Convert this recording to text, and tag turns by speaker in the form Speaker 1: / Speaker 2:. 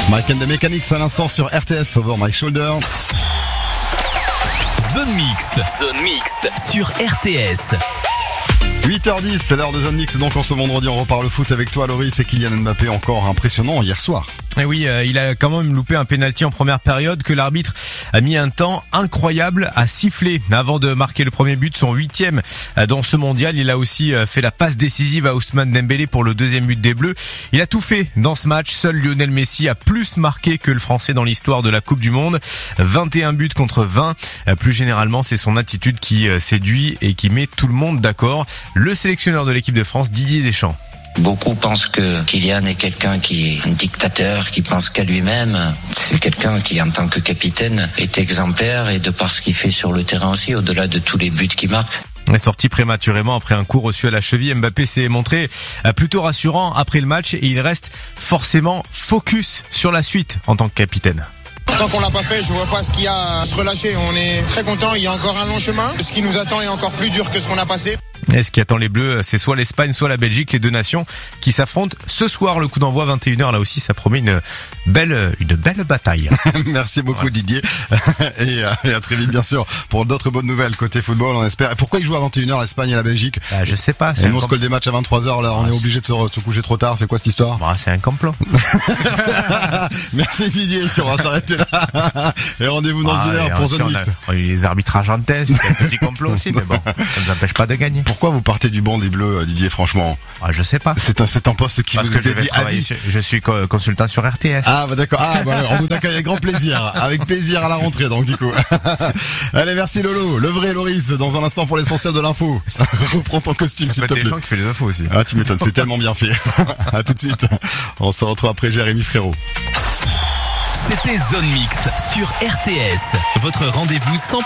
Speaker 1: Mike and the Mechanics à l'instant sur RTS, Over My Shoulder.
Speaker 2: Zone mixte sur RTS.
Speaker 1: 8h10, c'est l'heure de Zone Mix, donc en ce vendredi on repart le foot avec toi Loris et Kylian Mbappé, encore impressionnant hier soir.
Speaker 3: Et oui, il a quand même loupé un pénalty en première période que l'arbitre a mis un temps incroyable à siffler avant de marquer le premier but, son 8e dans ce mondial. Il a aussi fait la passe décisive à Ousmane Dembélé pour le deuxième but des Bleus. Il a tout fait dans ce match. Seul Lionel Messi a plus marqué que le Français dans l'histoire de la Coupe du Monde. 21 buts contre 20. Plus généralement, c'est son attitude qui séduit et qui met tout le monde d'accord. Le sélectionneur de l'équipe de France, Didier Deschamps.
Speaker 4: Beaucoup pensent que Kylian est quelqu'un qui est un dictateur, qui pense qu'à lui-même. C'est quelqu'un qui, en tant que capitaine, est exemplaire et de par ce qu'il fait sur le terrain aussi, au-delà de tous les buts qu'il marque.
Speaker 3: Sorti prématurément après un coup reçu à la cheville, Mbappé s'est montré plutôt rassurant après le match et il reste forcément focus sur la suite en tant que capitaine.
Speaker 5: Tant qu'on l'a pas fait, je vois pas ce qu'il y a à se relâcher. On est très content, il y a encore un long chemin. Ce qui nous attend est encore plus dur que ce qu'on a passé.
Speaker 3: Et ce qui attend les Bleus, c'est soit l'Espagne, soit la Belgique, les deux nations qui s'affrontent ce soir. Le coup d'envoi 21h, là aussi, ça promet une belle bataille.
Speaker 1: Merci beaucoup Didier. Et à très vite bien sûr pour d'autres bonnes nouvelles côté football, on espère. Et pourquoi ils jouent à 21h l'Espagne et la Belgique?
Speaker 3: Je sais pas.
Speaker 1: Et nous on se colle des matchs à 23h là, on est obligé de se coucher trop tard. C'est quoi cette histoire?
Speaker 3: C'est un complot.
Speaker 1: Merci Didier, on va s'arrêter là. Et rendez-vous dans une heure pour Zone Mix.
Speaker 3: Les arbitres argentins, c'est un petit complot aussi, mais bon, ça nous empêche pas de gagner.
Speaker 1: Pourquoi vous partez du banc des Bleus, Didier, franchement?
Speaker 3: Je sais pas.
Speaker 1: C'est un poste qui
Speaker 3: parce
Speaker 1: vous
Speaker 3: que
Speaker 1: était dit à vie.
Speaker 3: Je suis consultant sur RTS.
Speaker 1: Ah bah d'accord. On vous accueille avec grand plaisir. Avec plaisir à la rentrée donc du coup. Allez, merci Lolo. Le vrai Loris dans un instant pour l'essentiel de l'info. Reprends ton costume s'il te plaît.
Speaker 3: C'est gens qui fait les infos aussi.
Speaker 1: Ah tu m'étonnes, c'est tellement bien fait. À tout de suite. On se retrouve après Jérémy Frérot.
Speaker 2: C'était Zone Mixte sur RTS. Votre rendez-vous 100%